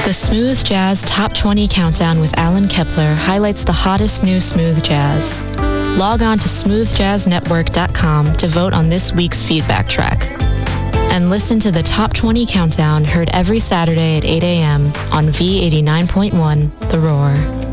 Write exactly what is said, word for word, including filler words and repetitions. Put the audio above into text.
The Smooth Jazz Top twenty Countdown with Alan Kepler highlights the hottest new smooth jazz. Log on to smooth jazz network dot com to vote on this week's feedback track. And listen to the Top twenty Countdown heard every Saturday at eight a.m. on V eighty-nine point one The Roar.